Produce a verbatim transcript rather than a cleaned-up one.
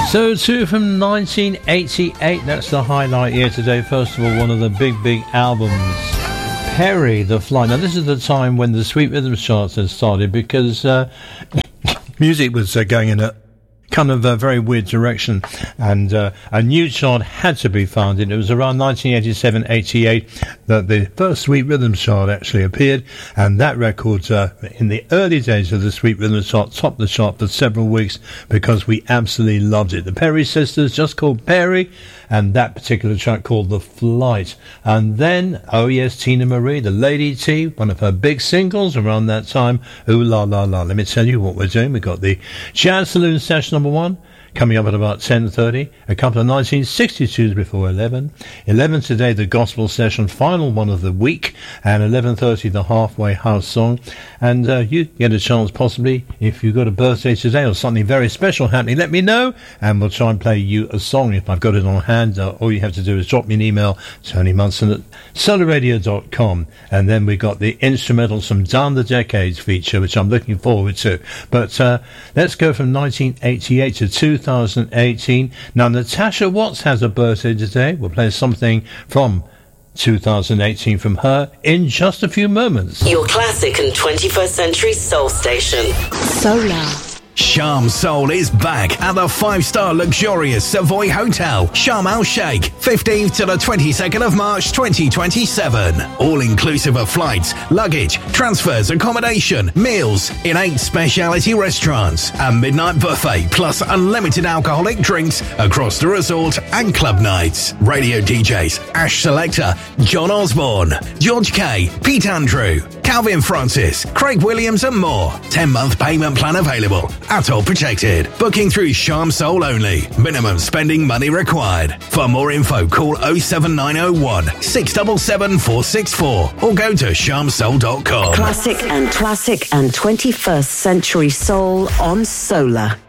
So, two from nineteen eighty-eight, that's the highlight here today. First of all, one of the big, big albums, Perry the Fly. Now, this is the time when the Sweet Rhythms charts had started, because uh, music was uh, going in a kind of a very weird direction, and uh, a new chart had to be founded. It was around nineteen eighty-seven eighty-eight that the first Sweet Rhythms chart actually appeared, and that record uh, in the early days of the Sweet Rhythms chart topped the chart for several weeks because we absolutely loved it. The Perry Sisters, just called Perry, and that particular track called The Flight. And then, oh yes, Tina Marie, the Lady T, one of her big singles around that time, Ooh La La La. Let me tell you what we're doing. We've got the Jazz Saloon session number one coming up at about ten thirty, a couple of nineteen sixty-twos before eleven, eleven today the Gospel Session, final one of the week, and eleven thirty the Halfway House Song. And uh, you get a chance, possibly, if you've got a birthday today or something very special happening, let me know, and we'll try and play you a song if I've got it on hand. Uh, all you have to do is drop me an email, Tony Munson at solar radio dot com, and then we got the instrumentals from Down the Decades feature, which I'm looking forward to. But uh, let's go from nineteen eighty-eight to two thousand eighteen. Now, Natasha Watts has a birthday today. We'll play something from two thousand eighteen from her in just a few moments. Your classic and twenty-first century soul station. Solar. Sharm Soul is back at the five-star luxurious Savoy Hotel, Sharm El Sheikh, fifteenth to the twenty-second of March twenty twenty-seven. All inclusive of flights, luggage, transfers, accommodation, meals in eight specialty restaurants, a midnight buffet plus unlimited alcoholic drinks across the resort and club nights. Radio D Js Ash Selector, John Osborne, George K, Pete Andrew, Calvin Francis, Craig Williams and more. ten-month payment plan available. At all protected. Booking through Sharm Soul only. Minimum spending money required. For more info, call oh seven nine oh one, six seven seven, four six four or go to sharm soul dot com. Classic and classic and twenty-first century soul on Solar.